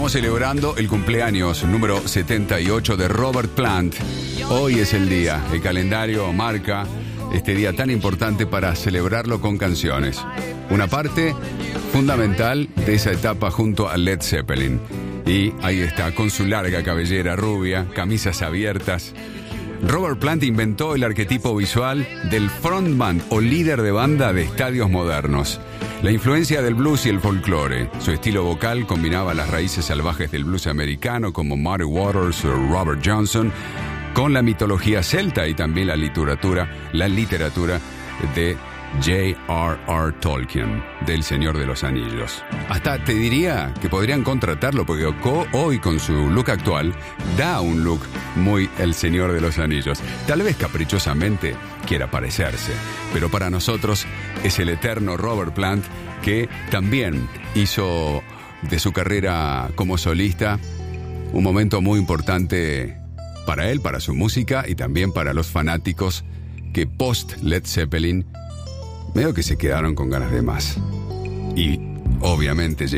Estamos celebrando el cumpleaños número 78 de Robert Plant. Hoy es el día. El calendario marca este día tan importante para celebrarlo con canciones. Una parte fundamental de esa etapa junto a Led Zeppelin. Y ahí está, con su larga cabellera rubia, camisas abiertas. Robert Plant inventó el arquetipo visual del frontman o líder de banda de estadios modernos. La influencia del blues y el folclore. Su estilo vocal combinaba las raíces salvajes del blues americano como Muddy Waters o Robert Johnson con la mitología celta y también la literatura de J.R.R. Tolkien, del Señor de los Anillos. Hasta te diría que podrían contratarlo porque hoy con su look actual da un look muy El Señor de los Anillos. Tal vez caprichosamente quiera parecerse, pero para nosotros es el eterno Robert Plant, que también hizo de su carrera como solista un momento muy importante para él, para su música y también para los fanáticos que post Led Zeppelin medio que se quedaron con ganas de más. Y obviamente